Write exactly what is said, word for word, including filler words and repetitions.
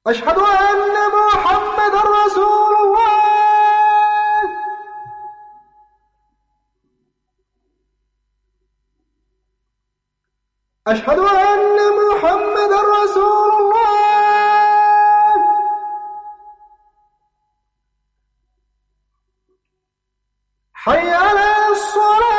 أشهد أن محمد رسول الله. أشهد أن محمد رسول الله. حي على الصلاة.